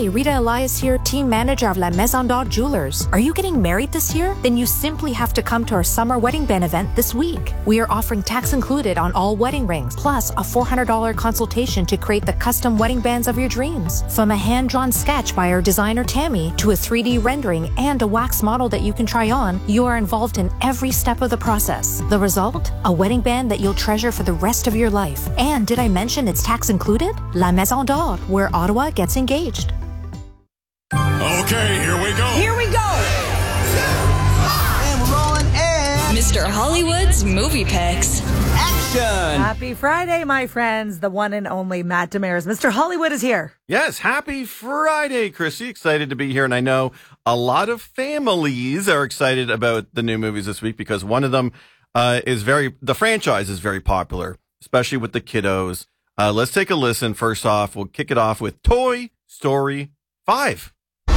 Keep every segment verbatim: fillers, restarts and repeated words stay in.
Hey, Rita Elias here, team manager of La Maison d'Or Jewelers. Are you getting married this year? Then you simply have to come to our summer wedding band event this week. We are offering tax included on all wedding rings, plus a four hundred dollars consultation to create the custom wedding bands of your dreams. From a hand-drawn sketch by our designer Tammy to a three D rendering and a wax model that you can try on, you are involved in every step of the process. The result? A wedding band that you'll treasure for the rest of your life. And did I mention it's tax included? La Maison d'Or, where Ottawa gets engaged. Okay, here we go. Here we go. And we're rolling and Mister Hollywood's Movie Picks. Action. Happy Friday, my friends. The one and only Matt Demers. Mister Hollywood is here. Yes, happy Friday, Chrissy. Excited to be here. And I know a lot of families are excited about the new movies this week because one of them uh, is very, the franchise is very popular, especially with the kiddos. Uh, let's take a listen. First off, we'll kick it off with Toy Story five.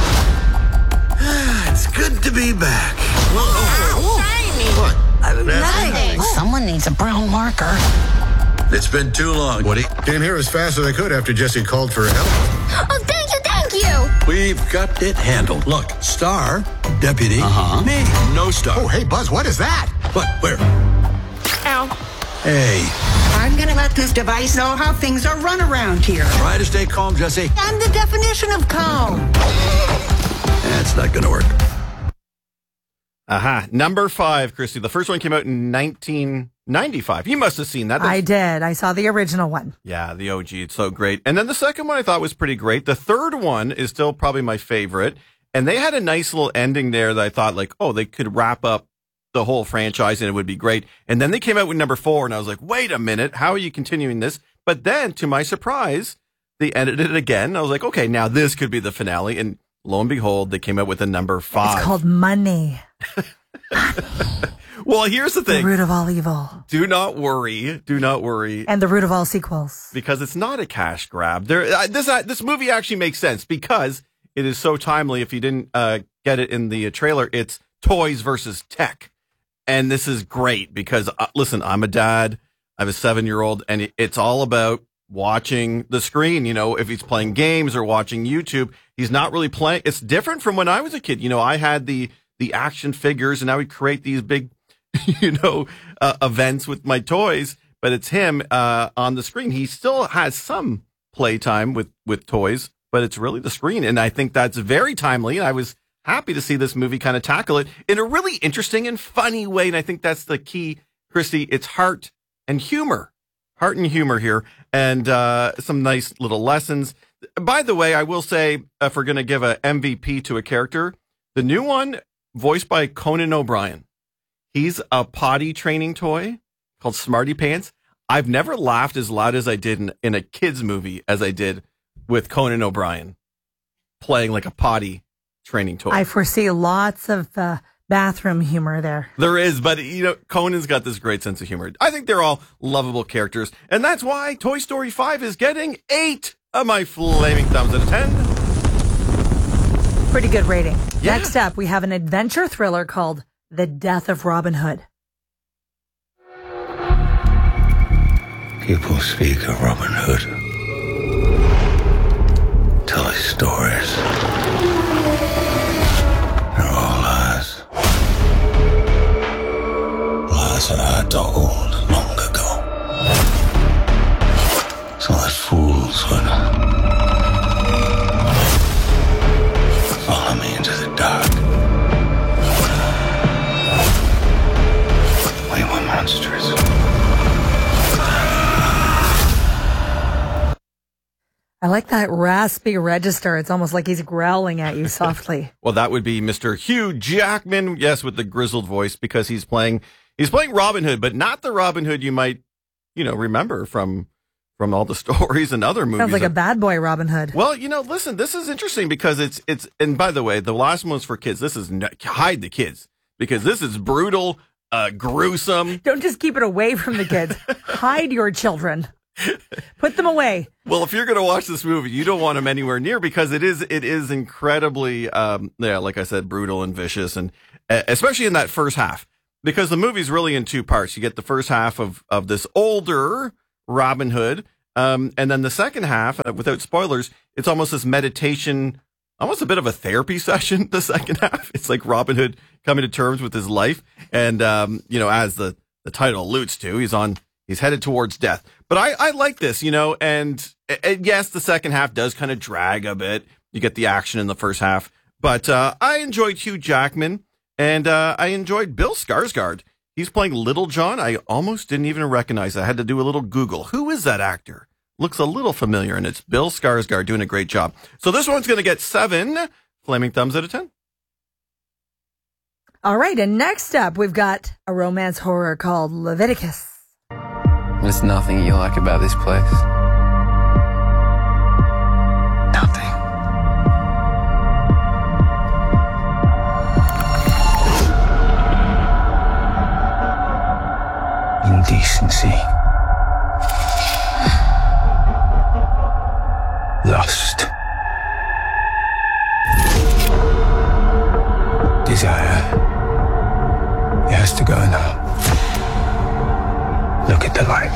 It's good to be back. Whoa, whoa, whoa. What? Uh, nothing. Someone needs a brown marker. It's been too long, Woody. Came here as fast as I could after Jesse called for help. Oh, thank you, thank you. We've got it handled. Look, Star, Deputy, Uh-huh. me, no Star. Oh, hey, Buzz, what is that? What? Where? Ow. Hey, I'm going to let this device know how things are run around here. try to stay calm, Jesse. I'm the definition of calm. That's not going to work. Aha. Number five, Christy. The first one came out in nineteen ninety-five. You must have seen that. That's, I did. I saw the original one. yeah, the O G. It's so great. And then the second one I thought was pretty great. The third one is still probably my favorite. And they had a nice little ending there that I thought, like, oh, they could wrap up the whole franchise and it would be great. And then they came out with number four, and I was like, wait a minute, how are you continuing this? But then, to my surprise, they edited it again. I was like, okay, now this could be the finale. And lo and behold, they came out with a number five. It's called Money. Well, here's the The thing. root of all evil. Do not worry. Do not worry. And the root of all sequels. Because it's not a cash grab. There, uh, this uh, this movie actually makes sense because it is so timely. If you didn't uh, get it in the uh, trailer, it's toys versus tech. And this is great because, uh, listen, I'm a dad. I have a seven-year-old, and it, it's all about watching the screen. You know, if he's playing games or watching YouTube, he's not really playing. It's different from when I was a kid. You know, I had the the action figures, and I would create these big, you know, uh, events with my toys. But it's him uh, on the screen. He still has some playtime with with toys, but it's really the screen. And I think that's very timely. And I was happy to see this movie kind of tackle it in a really interesting and funny way. And I think that's the key, Christy. It's heart and humor. Heart and humor here, and uh, some nice little lessons. By the way, I will say, if we're going to give a M V P to a character, the new one, voiced by Conan O'Brien. He's a potty training toy called Smarty Pants. I've never laughed as loud as I did in, in a kid's movie as I did with Conan O'Brien playing like a potty training toy. I foresee lots of uh, bathroom humor there. There is, but, you know, Conan's got this great sense of humor. I think they're all lovable characters, and that's why Toy Story five is getting eight of my flaming thumbs out of ten. Pretty good rating. Yeah. Next up, we have an adventure thriller called The Death of Robin Hood. People speak of Robin Hood, tell his stories. They're all lies. Lies that I told long ago. So that fools would follow me into the dark. We were monsters. I like that raspy register. It's almost like he's growling at you softly. Well, that would be Mister Hugh Jackman, yes, with the grizzled voice, because he's playing he's playing Robin Hood, but not the Robin Hood you might, you know, remember from from all the stories and other movies. Sounds like a bad boy Robin Hood. Well, you know, listen, this is interesting because it's it's and by the way, the last one was for kids. This is no, hide the kids because this is brutal, uh, gruesome. Don't just keep it away from the kids. Hide your children. Put them away. Well, if you're going to watch this movie, you don't want them anywhere near because it is it is incredibly, um, yeah, like I said, brutal and vicious, and uh, especially in that first half, because the movie's really in two parts. You get the first half of of this older Robin Hood, Um, and then the second half, uh, without spoilers, it's almost this meditation, almost a bit of a therapy session. The second half, it's like Robin Hood coming to terms with his life, and um, you know, as the the title alludes to, he's on, he's headed towards death. But I, I like this, you know, and, and yes, the second half does kind of drag a bit. You get the action in the first half, but uh, I enjoyed Hugh Jackman, and uh, I enjoyed Bill Skarsgård. He's playing Little John. I almost didn't even recognize it. I had to do a little Google. Who is that actor? Looks a little familiar, and it's Bill Skarsgård doing a great job. So this one's going to get seven flaming thumbs out of ten. All right, and next up, we've got a romance horror called Leviticus. There's nothing you like about this place. Nothing. Indecency. Lust. Desire. It has to go now. Look at the light.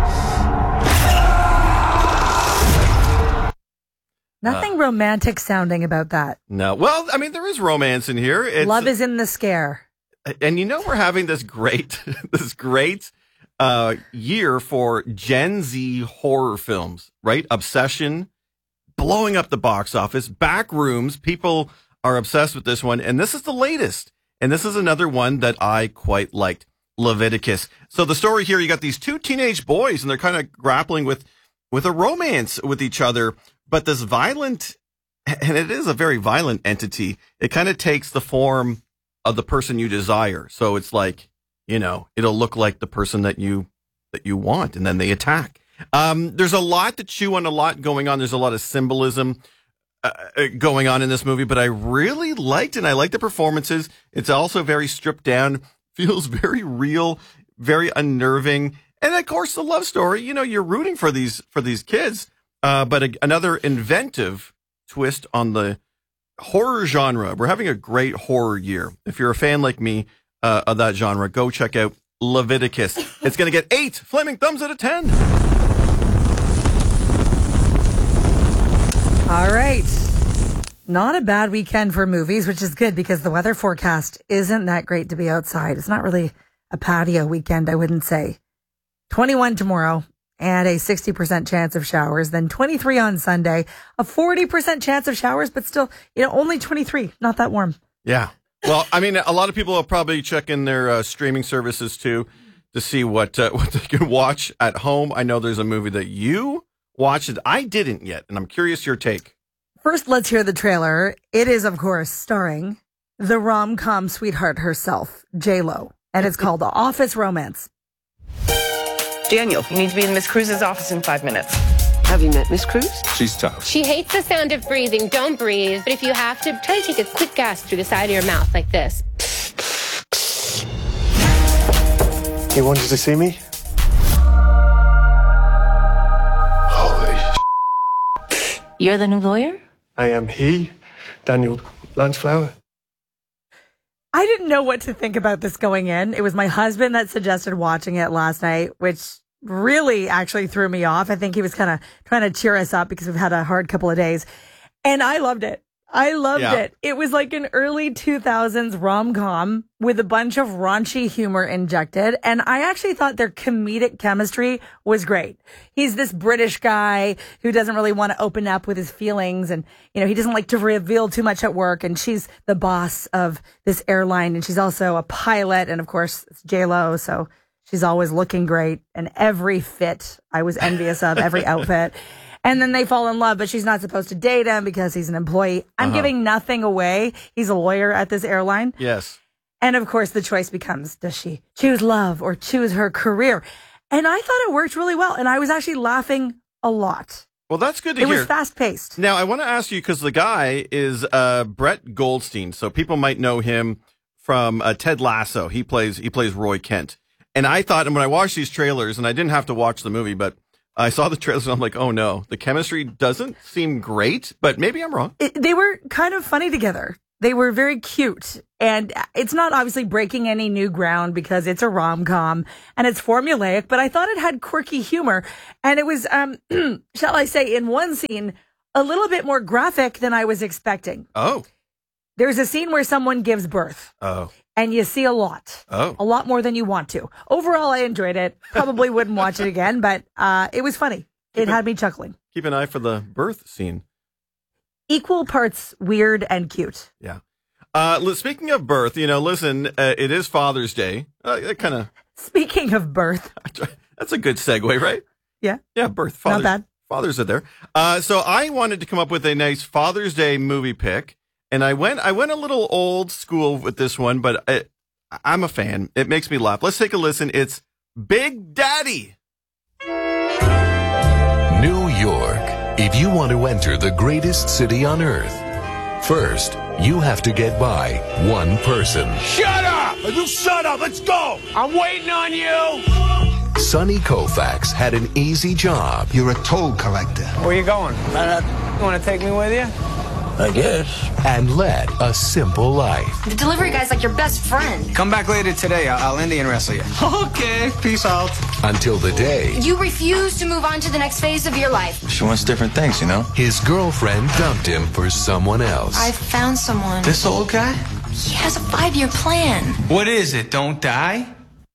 Nothing uh, romantic sounding about that. No. Well, I mean, there is romance in here. It's, Love is in the scare. And you know, we're having this great, this great uh, year for Gen Z horror films, right? Obsession, blowing up the box office, Backrooms. People are obsessed with this one. And this is the latest. And this is another one that I quite liked, Leviticus. So the story here, you got these two teenage boys, and they're kind of grappling with, with a romance with each other. But this violent, and it is a very violent entity, it kind of takes the form of the person you desire. So it's like, you know, it'll look like the person that you that you want, and then they attack. Um, there's a lot to chew on, a lot going on. There's a lot of symbolism uh, going on in this movie, but I really liked it. And I like the performances. It's also very stripped down, feels very real, very unnerving. And of course, the love story, you know, you're rooting for these for these kids. Uh, but a, another inventive twist on the horror genre. We're having a great horror year. If you're a fan like me uh, of that genre, go check out Leviticus. It's going to get eight flaming thumbs out of ten. All right. Not a bad weekend for movies, which is good because the weather forecast isn't that great to be outside. It's not really a patio weekend, I wouldn't say. twenty-one tomorrow. And a sixty percent chance of showers, then twenty-three on Sunday, a forty percent chance of showers, but still, you know, only twenty-three, not that warm. Yeah. Well, I mean, a lot of people will probably check in their uh, streaming services too to see what uh, what they can watch at home. I know there's a movie that you watched that I didn't yet, and I'm curious your take. First, let's hear the trailer. It is, of course, starring the rom-com sweetheart herself, J Lo, and it's called The Office Romance. Daniel, you need to be in Miss Cruz's office in five minutes. Have you met Miss Cruz? She's tough. She hates the sound of breathing. Don't breathe. But if you have to, try to take a quick gas through the side of your mouth like this. You wanted to see me? Holy sh**. You're the new lawyer? I am he, Daniel Lanceflower. I didn't know what to think about this going in. It was my husband that suggested watching it last night, which really actually threw me off. I think he was kind of trying to cheer us up because we've had a hard couple of days. And I loved it. I loved yeah. it. It was like an early two thousands rom-com with a bunch of raunchy humor injected. And I actually thought their comedic chemistry was great. He's this British guy who doesn't really want to open up with his feelings. And, you know, he doesn't like to reveal too much at work. And she's the boss of this airline. And she's also a pilot. And of course, it's J Lo. So she's always looking great. And every fit I was envious of, every outfit. And then they fall in love, but she's not supposed to date him because he's an employee. I'm uh-huh. giving nothing away. He's a lawyer at this airline. Yes. And of course, the choice becomes, does she choose love or choose her career? And I thought it worked really well. And I was actually laughing a lot. Well, that's good to it hear. It was fast paced. Now, I want to ask you, because the guy is uh, Brett Goldstein. So people might know him from uh, Ted Lasso. He plays he plays Roy Kent. And I thought, and when I watched these trailers, and I didn't have to watch the movie, but I saw the trailers and I'm like, oh no, the chemistry doesn't seem great, but maybe I'm wrong. It, they were kind of funny together. They were very cute. And it's not obviously breaking any new ground because it's a rom-com and it's formulaic, but I thought it had quirky humor. And it was, um, shall I say, in one scene, a little bit more graphic than I was expecting. Oh. There's a scene where someone gives birth. Oh. And you see a lot. Oh. A lot more than you want to. Overall, I enjoyed it. Probably wouldn't watch it again, but uh, it was funny. It had me chuckling. Keep an eye for the birth scene. Equal parts weird and cute. Yeah. Uh, li- speaking of birth, you know, listen, uh, it is Father's Day. Uh, it kind of. Speaking of birth. That's a good segue, right? Yeah. Yeah, birth. Fathers, Not bad. Fathers are there. Uh, so I wanted to come up with a nice Father's Day movie pick. And I went I went a little old school with this one, but I, I'm a fan. It makes me laugh. Let's take a listen. It's Big Daddy. New York. If you want to enter the greatest city on earth, first, you have to get by one person. Shut up! You shut up! Let's go! I'm waiting on you! Sonny Koufax had an easy job. You're a toll collector. Where you going? Uh, you want to take me with you? I guess. And led a simple life. The delivery guy's like your best friend. Come back later today. I'll, I'll Indian wrestle you. Okay, peace out. Until the day You refuse to move on to the next phase of your life. She wants different things, you know? his girlfriend dumped him for someone else. I've found someone. This old guy? He has a five-year plan. What is it? Don't die?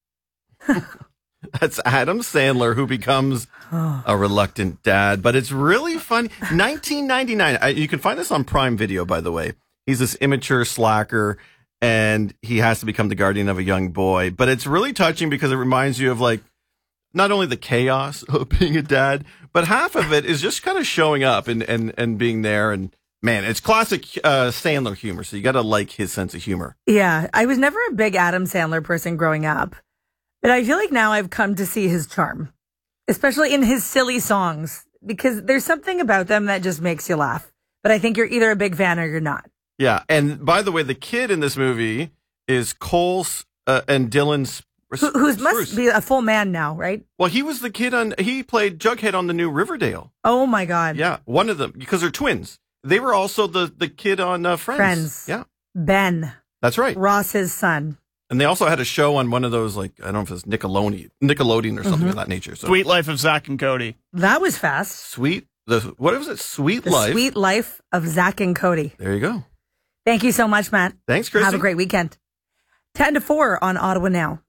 That's Adam Sandler, who becomes a reluctant dad. But it's really funny. nineteen ninety-nine. I, you can find this on Prime Video, by the way. He's this immature slacker, and he has to become the guardian of a young boy. But it's really touching because it reminds you of, like, not only the chaos of being a dad, but half of it is just kind of showing up and, and, and being there. And, man, it's classic uh, Sandler humor, so you got to like his sense of humor. Yeah, I was never a big Adam Sandler person growing up. But I feel like now I've come to see his charm, especially in his silly songs, because there's something about them that just makes you laugh. But I think you're either a big fan or you're not. Yeah. And by the way, the kid in this movie is Cole uh, and Dylan's. Who who's must be a full man now, right? Well, he was the kid on, he played Jughead on the new Riverdale. Oh, my God. Yeah. One of them, because they're twins. They were also the, the kid on uh, Friends. Friends. Yeah. Ben. That's right. Ross's son. And they also had a show on one of those, like, I don't know if it's Nickelodeon, Nickelodeon or something Mm-hmm. of that nature. So. Sweet Life of Zach and Cody. That was fast. Sweet, the what was it? Sweet The Life. Sweet Life of Zach and Cody. There you go. Thank you so much, Matt. Thanks, Christy. Have a great weekend. ten to four on Ottawa Now.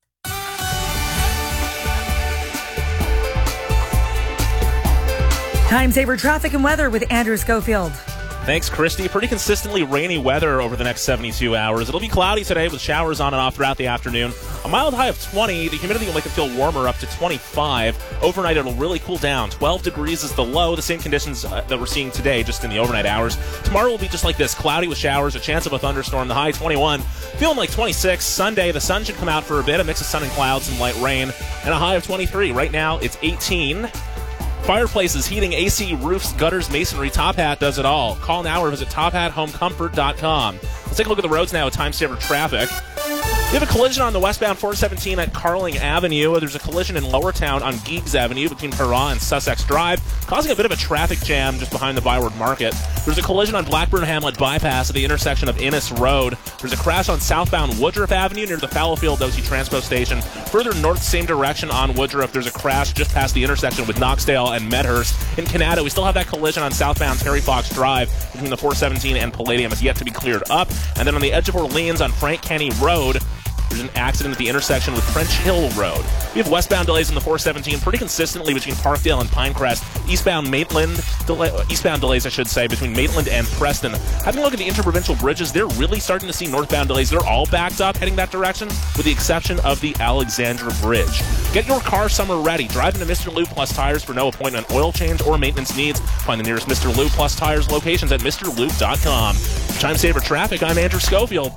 Time saver traffic and weather with Andrew Schofield. Thanks, Christy. Pretty consistently rainy weather over the next seventy-two hours. It'll be cloudy today with showers on and off throughout the afternoon. A mild high of twenty. The humidity will make it feel warmer up to twenty-five. Overnight, it'll really cool down. twelve degrees is the low. The same conditions uh, that we're seeing today, just in the overnight hours. Tomorrow will be just like this. Cloudy with showers, a chance of a thunderstorm. The high twenty-one. Feeling like twenty-six. Sunday, the sun should come out for a bit. A mix of sun and clouds and light rain. And a high of twenty-three. Right now, it's eighteen. Fireplaces, heating, A C, roofs, gutters, masonry, Top Hat does it all. Call now or visit top hat home comfort dot com. Let's take a look at the roads now with time saver traffic. We have a collision on the westbound four seventeen at Carling Avenue. There's a collision in Lowertown on Geeks Avenue between Perra and Sussex Drive, causing a bit of a traffic jam just behind the Byward Market. There's a collision on Blackburn Hamlet Bypass at the intersection of Innis Road. There's a crash on southbound Woodruff Avenue near the Fallowfield O C Transpo Station. Further north, same direction on Woodruff, there's a crash just past the intersection with Knoxdale and Medhurst. In Canada, we still have that collision on southbound Terry Fox Drive between the four seventeen and Palladium. It's yet to be cleared up. And then on the edge of Orleans on Frank Kenny Road, there's an accident at the intersection with French Hill Road. We have westbound delays on the four seventeen pretty consistently between Parkdale and Pinecrest. Eastbound Maitland, delay, eastbound delays, I should say, between Maitland and Preston. Having a look at the interprovincial bridges, they're really starting to see northbound delays. They're all backed up heading that direction, with the exception of the Alexandra Bridge. Get your car summer ready. Drive into Mister Lube Plus Tires for no appointment oil change or maintenance needs. Find the nearest Mister Lube Plus Tires locations at Mr Lube dot com. Time saver traffic, I'm Andrew Schofield.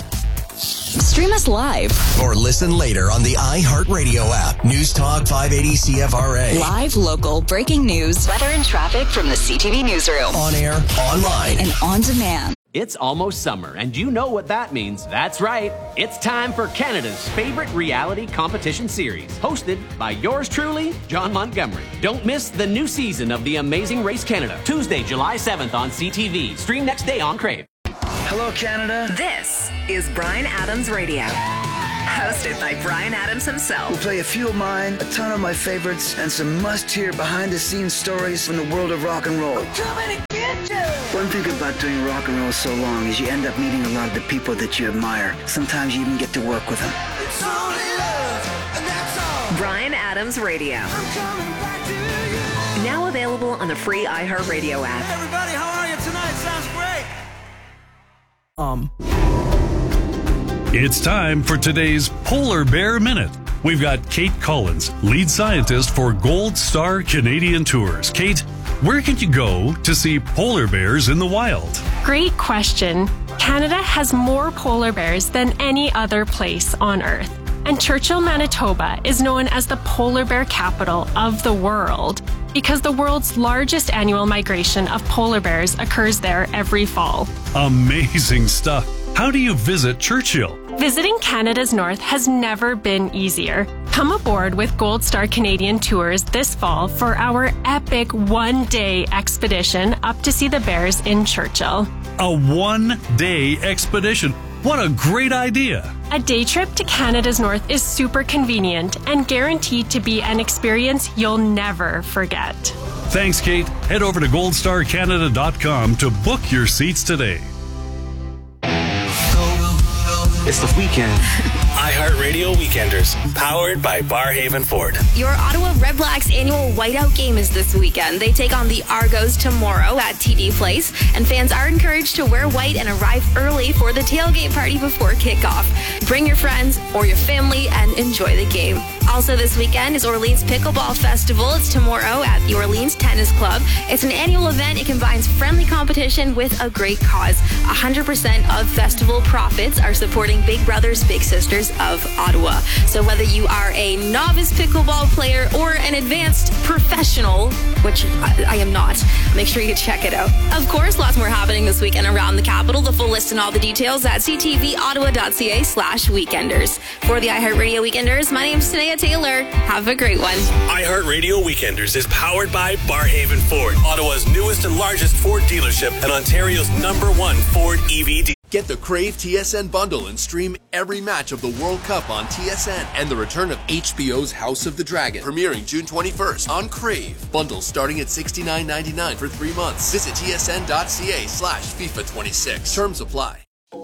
Stream us live or listen later on the iHeartRadio app. News Talk five eighty C F R A. Live, local, breaking news, weather and traffic from the C T V newsroom. On air, online, and on demand. It's almost summer, and you know what that means. That's right. It's time for Canada's favorite reality competition series, hosted by yours truly, John Montgomery. Don't miss the new season of The Amazing Race Canada, Tuesday, July seventh on C T V. Stream next day on Crave. Hello, Canada. This is Bryan Adams Radio. Hosted by Bryan Adams himself. We'll play a few of mine, a ton of my favorites, and some must-hear behind-the-scenes stories from the world of rock and roll. I'm coming to get you! One thing about doing rock and roll so long is you end up meeting a lot of the people that you admire. Sometimes you even get to work with them. It's only love, and that's all. Bryan Adams Radio. I'm coming back to you. Now available on the free iHeartRadio app. Hey everybody, how are you tonight? Sounds great. Um... It's time for today's Polar Bear Minute. We've got Kate Collins, lead scientist for Gold Star Canadian Tours. Kate, where can you go to see polar bears in the wild? Great question. Canada has more polar bears than any other place on Earth. And Churchill, Manitoba is known as the polar bear capital of the world because the world's largest annual migration of polar bears occurs there every fall. Amazing stuff. How do you visit Churchill? Visiting Canada's North has never been easier. Come aboard with Gold Star Canadian Tours this fall for our epic one-day expedition up to see the bears in Churchill. A one-day expedition. What a great idea! A day trip to Canada's North is super convenient and guaranteed to be an experience you'll never forget. Thanks, Kate. Head over to gold star canada dot com to book your seats today. It's the weekend. iHeartRadio Weekenders, powered by Barhaven Ford. Your Ottawa Red Blacks annual whiteout game is this weekend. They take on the Argos tomorrow at T D Place, and fans are encouraged to wear white and arrive early for the tailgate party before kickoff. Bring your friends or your family and enjoy the game. Also this weekend is Orleans Pickleball Festival. It's tomorrow at the Orleans Tennis Club. It's an annual event. It combines friendly competition with a great cause. one hundred percent of festival profits are supporting Big Brothers Big Sisters of Ottawa. So whether you are a novice pickleball player or an advanced professional, which I, I am not, make sure you check it out. Of course, lots more happening this weekend around the capital. The full list and all the details at c t v ottawa dot c a slash weekenders. For the iHeartRadio Weekenders, my name's Tanea Taylor. Have a great one. iHeartRadio Weekenders is powered by Barhaven Ford, Ottawa's newest and largest Ford dealership and Ontario's number one Ford E V D. Get the Crave T S N bundle and stream every match of the World Cup on T S N and the return of H B O's House of the Dragon, premiering June twenty-first on Crave. Bundles starting at sixty-nine ninety-nine for three months. Visit t s n dot c a slash FIFA twenty-six. Terms apply.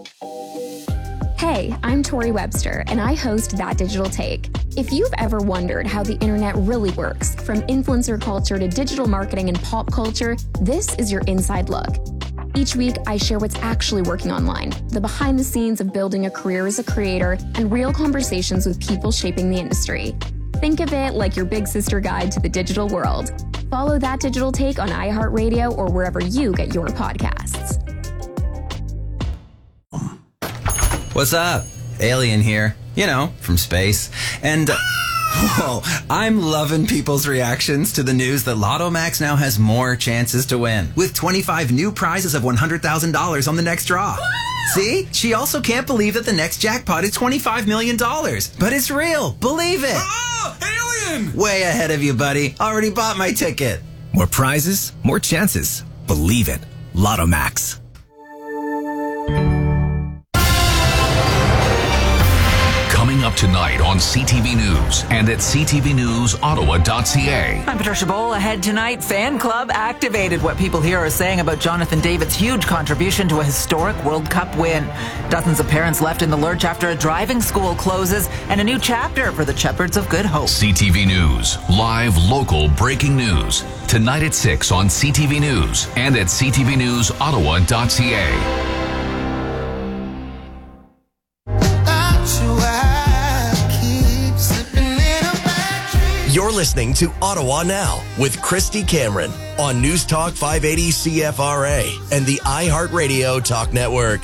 Hey, I'm Tori Webster, and I host That Digital Take. If you've ever wondered how the internet really works, from influencer culture to digital marketing and pop culture, this is your inside look. Each week, I share what's actually working online, the behind the scenes of building a career as a creator, and real conversations with people shaping the industry. Think of it like your big sister guide to the digital world. Follow That Digital Take on iHeartRadio or wherever you get your podcasts. What's up? Alien here. You know, from space. And... Uh, Whoa, I'm loving people's reactions to the news that Lotto Max now has more chances to win, with twenty-five new prizes of one hundred thousand dollars on the next draw. See? She also can't believe that the next jackpot is twenty-five million dollars. But it's real. Believe it. Oh, alien! Way ahead of you, buddy. Already bought my ticket. More prizes, more chances. Believe it. Lotto Max. Coming up tonight on C T V News and at c t v news ottawa dot c a. I'm Patricia Bowl. Ahead tonight, Fan Club activated. What people here are saying about Jonathan David's huge contribution to a historic World Cup win. Dozens of parents left in the lurch after a driving school closes, and a new chapter for the Shepherds of Good Hope. C T V News, live local breaking news. Tonight at six on C T V News and at c t v news ottawa dot c a. You're listening to Ottawa Now with Christy Cameron on News Talk five eighty C F R A and the iHeartRadio Talk Network.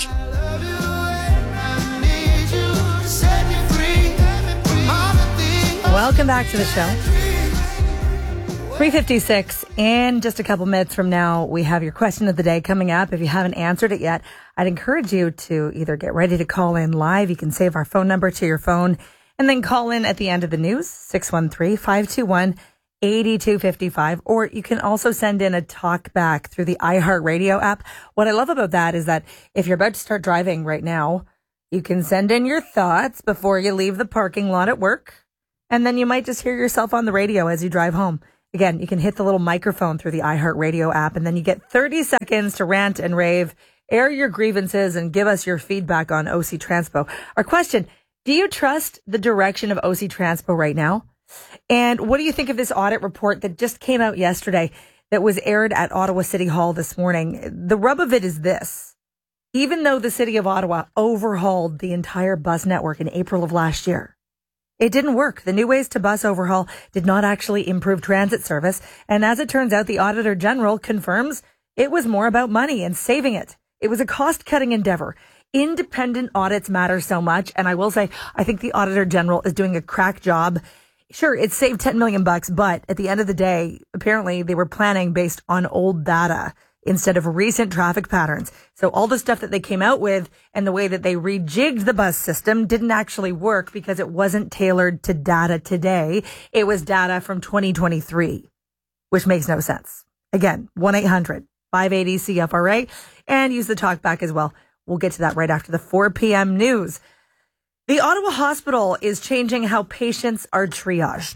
Welcome back to the show. three fifty-six, and just a couple minutes from now, we have your question of the day coming up. If you haven't answered it yet, I'd encourage you to either get ready to call in live. You can save our phone number to your phone and then call in at the end of the news, six one three, five two one, eighty-two fifty-five, or you can also send in a talk back through the iHeartRadio app. What I love about that is that if you're about to start driving right now, you can send in your thoughts before you leave the parking lot at work, and then you might just hear yourself on the radio as you drive home. Again, you can hit the little microphone through the iHeartRadio app, and then you get thirty seconds to rant and rave, air your grievances, and give us your feedback on O C Transpo. Our question, do you trust the direction of O C Transpo right now? And what do you think of this audit report that just came out yesterday that was aired at Ottawa City Hall this morning? The rub of it is this. Even though the city of Ottawa overhauled the entire bus network in April of last year, it didn't work. The New Ways to Bus overhaul did not actually improve transit service. And as it turns out, the Auditor General confirms it was more about money and saving it. It was a cost-cutting endeavor. Independent audits matter so much. And I will say, I think the Auditor General is doing a crack job. Sure, it saved ten million bucks, but at the end of the day, apparently they were planning based on old data instead of recent traffic patterns. So all the stuff that they came out with and the way that they rejigged the bus system didn't actually work because it wasn't tailored to data today. It was data from twenty twenty-three, which makes no sense. Again, one eight hundred five eighty C F R A, and use the talk back as well. We'll get to that right after the four p.m. news. The Ottawa Hospital is changing how patients are triaged.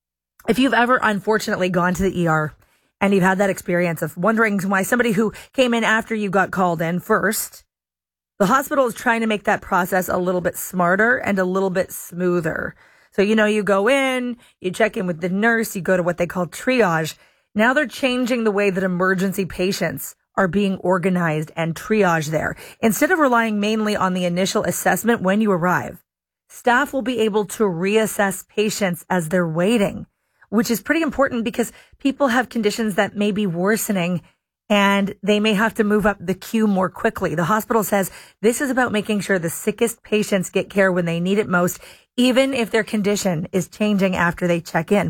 If you've ever unfortunately gone to the E R and you've had that experience of wondering why somebody who came in after you got called in first, the hospital is trying to make that process a little bit smarter and a little bit smoother. So, you know, you go in, you check in with the nurse, you go to what they call triage. Now they're changing the way that emergency patients are being organized and triaged there. Instead of relying mainly on the initial assessment when you arrive, staff will be able to reassess patients as they're waiting, which is pretty important because people have conditions that may be worsening and they may have to move up the queue more quickly. The hospital says this is about making sure the sickest patients get care when they need it most, even if their condition is changing after they check in.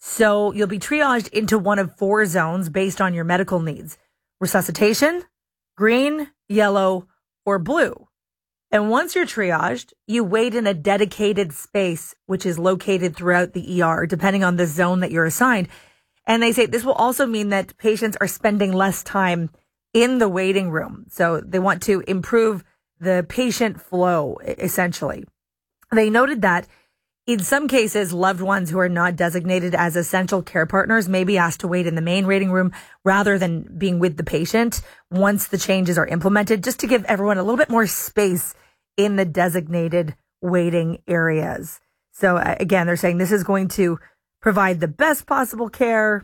So you'll be triaged into one of four zones based on your medical needs: resuscitation, green, yellow, or blue. And once you're triaged, you wait in a dedicated space, which is located throughout the E R, depending on the zone that you're assigned. And they say this will also mean that patients are spending less time in the waiting room. So they want to improve the patient flow, essentially. They noted that in some cases, loved ones who are not designated as essential care partners may be asked to wait in the main waiting room rather than being with the patient once the changes are implemented, just to give everyone a little bit more space in the designated waiting areas. So uh, again, they're saying this is going to provide the best possible care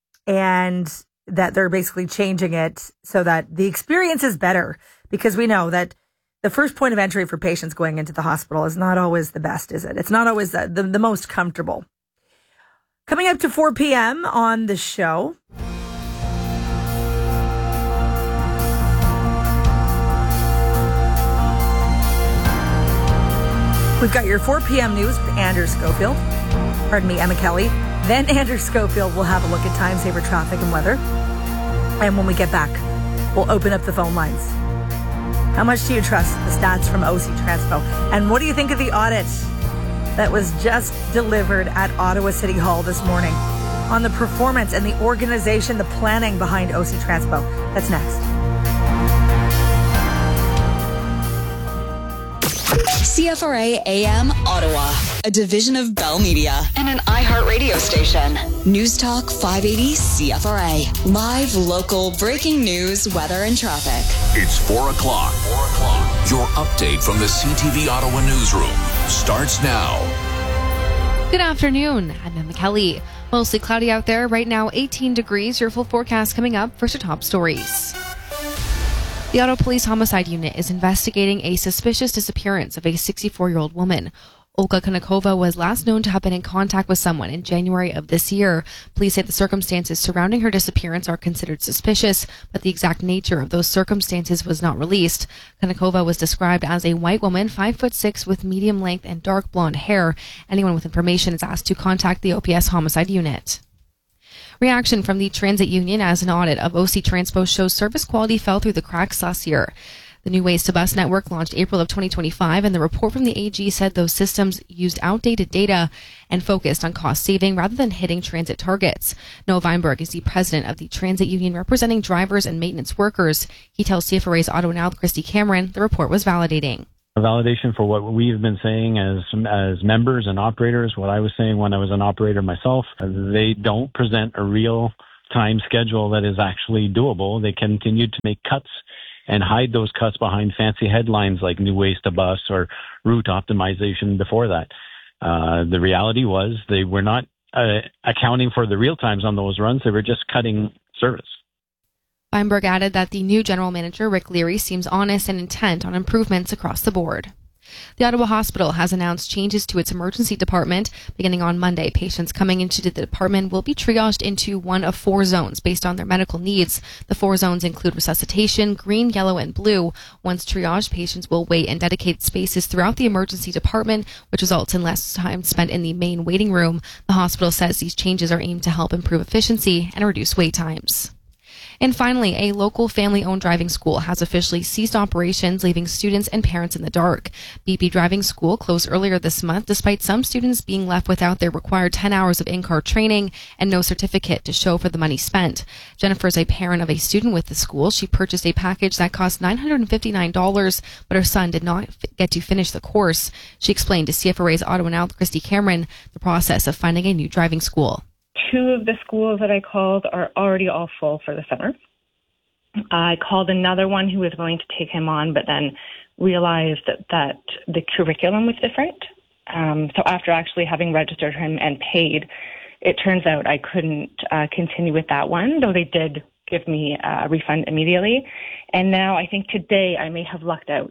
and that they're basically changing it so that the experience is better, because we know that the first point of entry for patients going into the hospital is not always the best, is it? It's not always the, the, the most comfortable. Coming up to four p.m. on the show, we've got your four p.m. news with Andrew Schofield. Pardon me, Emma Kelly. Then Andrew Schofield will have a look at time saver traffic and weather. And when we get back, we'll open up the phone lines. How much do you trust the stats from O C Transpo? And what do you think of the audit that was just delivered at Ottawa City Hall this morning on the performance and the organization, the planning behind O C Transpo? That's next. C F R A A M Ottawa, a division of Bell Media and an iHeartRadio station. News Talk five eighty C F R A. Live, local, breaking news, weather, and traffic. It's four o'clock. Four o'clock. Your update from the C T V Ottawa newsroom starts now. Good afternoon. I'm Emma Kelly. Mostly cloudy out there. Right now, eighteen degrees. Your full forecast coming up. First, your top stories. The Ottawa Police Homicide Unit is investigating a suspicious disappearance of a sixty-four-year-old woman. Olga Konakova was last known to have been in contact with someone in January of this year. Police say the circumstances surrounding her disappearance are considered suspicious, but the exact nature of those circumstances was not released. Konakova was described as a white woman, five foot six, with medium length and dark blonde hair. Anyone with information is asked to contact the O P S Homicide Unit. Reaction from the transit union as an audit of O C Transpo shows service quality fell through the cracks last year. The new Ways to Bus network launched April of twenty twenty-five, and the report from the A G said those systems used outdated data and focused on cost saving rather than hitting transit targets. Noah Weinberg is the president of the transit union representing drivers and maintenance workers. He tells C F R A's Auto Now with Christy Cameron the report was validating. A validation for what we've been saying as as members and operators, what I was saying when I was an operator myself. They don't present a real time schedule that is actually doable. They continue to make cuts and hide those cuts behind fancy headlines like New Ways to Bus or route optimization before that. Uh, the reality was they were not uh, accounting for the real times on those runs. They were just cutting service. Weinberg added that the new general manager, Rick Leary, seems honest and intent on improvements across the board. The Ottawa Hospital has announced changes to its emergency department. Beginning on Monday, patients coming into the department will be triaged into one of four zones based on their medical needs. The four zones include resuscitation, green, yellow, and blue. Once triaged, patients will wait in dedicated spaces throughout the emergency department, which results in less time spent in the main waiting room. The hospital says these changes are aimed to help improve efficiency and reduce wait times. And finally, a local family-owned driving school has officially ceased operations, leaving students and parents in the dark. B P Driving School closed earlier this month, despite some students being left without their required ten hours of in-car training and no certificate to show for the money spent. Jennifer is a parent of a student with the school. She purchased a package that cost nine hundred fifty-nine dollars, but her son did not f- get to finish the course. She explained to C F R A's Ottawa Now with Christy Cameron the process of finding a new driving school. Two of the schools that I called are already all full for the summer. I called another one who was willing to take him on, but then realized that, that the curriculum was different. Um, so after actually having registered him and paid, it turns out I couldn't uh, continue with that one, though they did give me a refund immediately. And now I think today I may have lucked out.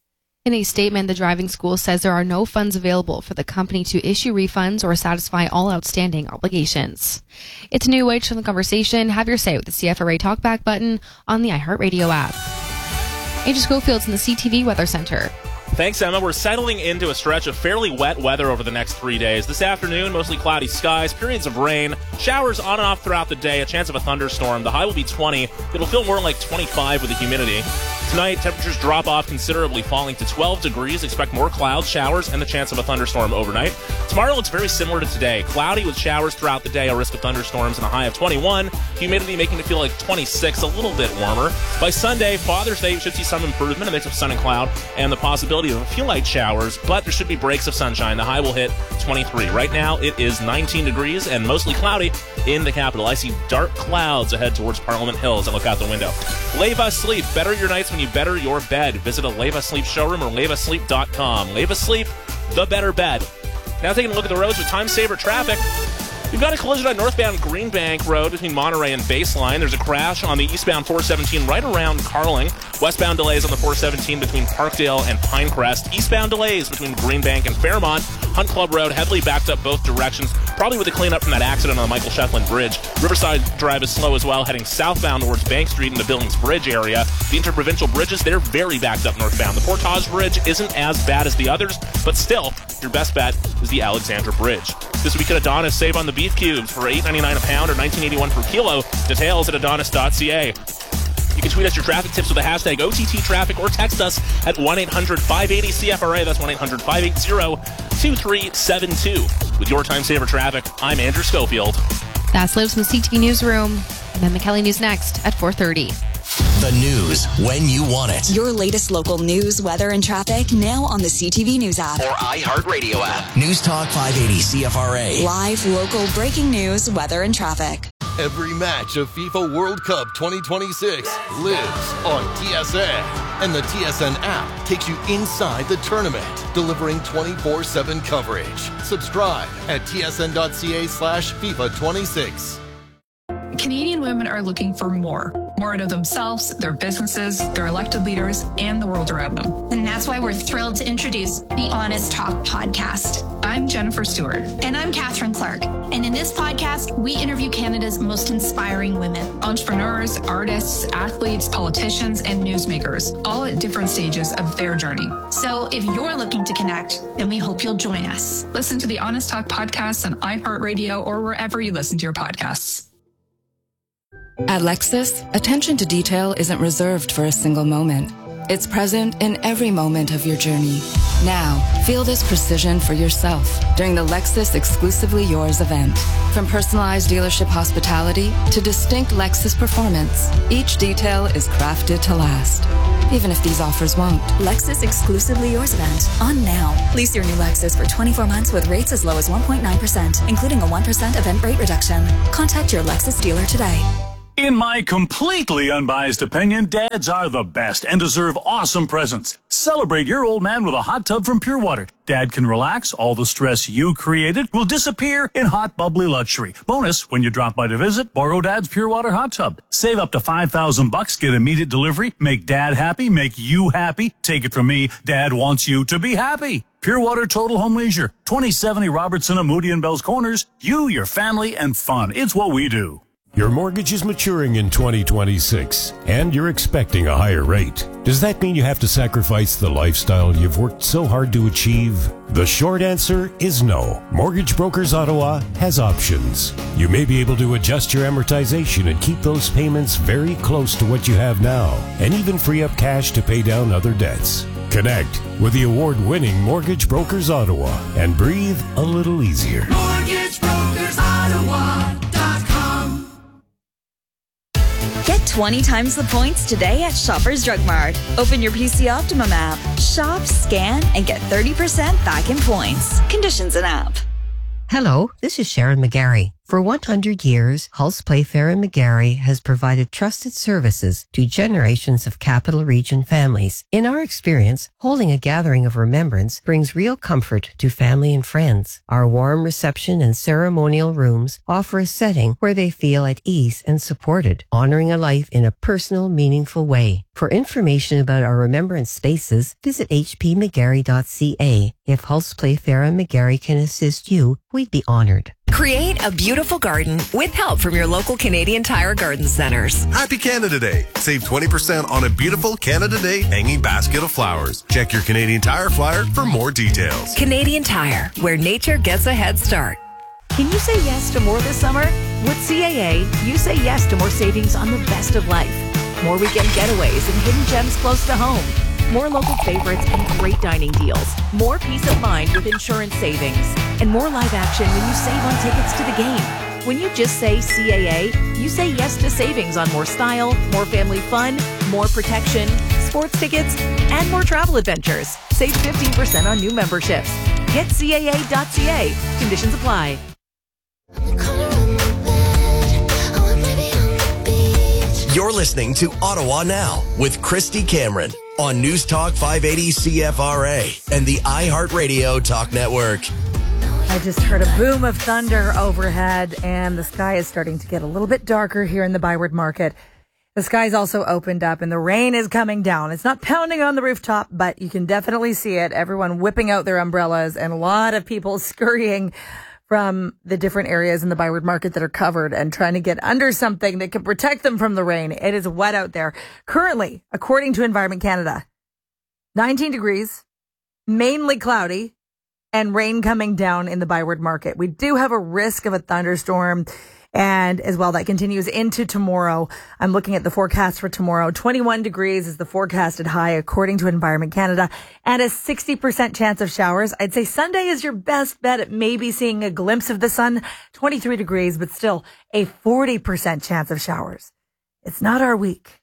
In a statement, the driving school says there are no funds available for the company to issue refunds or satisfy all outstanding obligations. It's a new way to turn the conversation. Have your say with the C F R A Talkback button on the iHeartRadio app. Andrew Schofield's in the C T V Weather Center. Thanks, Emma. We're settling into a stretch of fairly wet weather over the next three days. This afternoon, mostly cloudy skies, periods of rain, showers on and off throughout the day, a chance of a thunderstorm. The high will be twenty. It'll feel more like twenty-five with the humidity. Tonight, temperatures drop off considerably, falling to twelve degrees. Expect more clouds, showers, and the chance of a thunderstorm overnight. Tomorrow looks very similar to today. Cloudy with showers throughout the day, a risk of thunderstorms, and a high of twenty-one. Humidity making it feel like twenty-six, a little bit warmer. By Sunday, Father's Day, you should see some improvement, a mix of sun and cloud, and the possibility of a few light showers, but there should be breaks of sunshine. The high will hit twenty-three. Right now, it is nineteen degrees and mostly cloudy in the capital. I see dark clouds ahead towards Parliament Hill as I look out the window. Leva Sleep. Better your nights when you better your bed. Visit a Leva Sleep showroom or leva sleep dot com. Leva Sleep, the better bed. Now taking a look at the roads with time saver traffic. We've got a collision on northbound Greenbank Road between Monterey and Baseline. There's a crash on the eastbound four seventeen right around Carling. Westbound delays on the four seventeen between Parkdale and Pinecrest. Eastbound delays between Greenbank and Fairmont. Hunt Club Road heavily backed up both directions, probably with a cleanup from that accident on the Michael Shetland Bridge. Riverside Drive is slow as well, heading southbound towards Bank Street in the Billings Bridge area. The interprovincial bridges, they're very backed up northbound. The Portage Bridge isn't as bad as the others, but still, your best bet is the Alexandra Bridge. This week at Adonis, save on the beef cubes for eight ninety-nine a pound or nineteen eighty-one per kilo. Details at adonis dot c a. You can tweet us your traffic tips with the hashtag O T T traffic or text us at one eight hundred five eighty C F R A. That's one eight hundred five eighty two three seven two. With your time saver traffic, I'm Andrew Schofield. That's Lives from the C T V Newsroom. And then the Kelly News next at four thirty. The news when you want it. Your latest local news, weather, and traffic now on the C T V News app. Or iHeartRadio app. News Talk five eighty C F R A. Live, local, breaking news, weather, and traffic. Every match of FIFA World Cup twenty twenty-six lives on T S N. And the T S N app takes you inside the tournament, delivering twenty-four seven coverage. Subscribe at T S N dot C A slash FIFA twenty-six. Canadian women are looking for more. More out of themselves, their businesses, their elected leaders, and the world around them. And that's why we're thrilled to introduce the Honest Talk podcast. I'm Jennifer Stewart. And I'm Catherine Clark. And in this podcast, we interview Canada's most inspiring women. Entrepreneurs, artists, athletes, politicians, and newsmakers, all at different stages of their journey. So if you're looking to connect, then we hope you'll join us. Listen to the Honest Talk podcast on iHeartRadio or wherever you listen to your podcasts. At Lexus, attention to detail isn't reserved for a single moment. It's present in every moment of your journey. Now, feel this precision for yourself during the Lexus Exclusively Yours event. From personalized dealership hospitality to distinct Lexus performance, each detail is crafted to last, even if these offers won't. Lexus Exclusively Yours event on now. Lease your new Lexus for twenty-four months with rates as low as one point nine percent, including a one percent event rate reduction. Contact your Lexus dealer today. In my completely unbiased opinion, dads are the best and deserve awesome presents. Celebrate your old man with a hot tub from Pure Water. Dad can relax. All the stress you created will disappear in hot, bubbly luxury. Bonus, when you drop by to visit, borrow Dad's Pure Water hot tub. Save up to five thousand bucks, get immediate delivery, make Dad happy, make you happy. Take it from me, Dad wants you to be happy. Pure Water Total Home Leisure, twenty seventy Robertson and Moody and Bells Corners. You, your family, and fun. It's what we do. Your mortgage is maturing in twenty twenty-six, and you're expecting a higher rate. Does that mean you have to sacrifice the lifestyle you've worked so hard to achieve? The short answer is no. Mortgage Brokers Ottawa has options. You may be able to adjust your amortization and keep those payments very close to what you have now, and even free up cash to pay down other debts. Connect with the award-winning Mortgage Brokers Ottawa and breathe a little easier. Mortgage Brokers Ottawa. Get twenty times the points today at Shoppers Drug Mart. Open your P C Optimum app, shop, scan, and get thirty percent back in points. Conditions and app. Hello, this is Sharon McGarry. For one hundred years, Hulse Playfair and McGarry has provided trusted services to generations of Capital Region families. In our experience, holding a gathering of remembrance brings real comfort to family and friends. Our warm reception and ceremonial rooms offer a setting where they feel at ease and supported, honoring a life in a personal, meaningful way. For information about our remembrance spaces, visit h p mcgarry dot c a. If Hulse Playfair and McGarry can assist you, we'd be honored. Create a beautiful garden with help from your local Canadian Tire Garden Centers. Happy Canada Day. Save twenty percent on a beautiful Canada Day hanging basket of flowers. Check your Canadian Tire flyer for more details. Canadian Tire, where nature gets a head start. Can you say yes to more this summer? With C A A, you say yes to more savings on the best of life. More weekend getaways and hidden gems close to home. More local favorites and great dining deals. More peace of mind with insurance savings. And more live action when you save on tickets to the game. When you just say C A A, you say yes to savings on more style, more family fun, more protection, sports tickets, and more travel adventures. Save fifteen percent on new memberships. Get C A A dot C A. Conditions apply. You're listening to Ottawa Now with Christy Cameron on News Talk five eighty C F R A and the iHeartRadio Talk Network. I just heard a boom of thunder overhead, and the sky is starting to get a little bit darker here in the Byward Market. The sky's also opened up, and the rain is coming down. It's not pounding on the rooftop, but you can definitely see it. Everyone whipping out their umbrellas, and a lot of people scurrying from the different areas in the Byward Market that are covered and trying to get under something that can protect them from the rain. It is wet out there. Currently, according to Environment Canada, nineteen degrees, mainly cloudy, and rain coming down in the Byward Market. We do have a risk of a thunderstorm, and as well, that continues into tomorrow. I'm looking at the forecast for tomorrow. twenty-one degrees is the forecasted high according to Environment Canada, and a sixty percent chance of showers. I'd say Sunday is your best bet at maybe seeing a glimpse of the sun. twenty-three degrees, but still a forty percent chance of showers. It's not our week.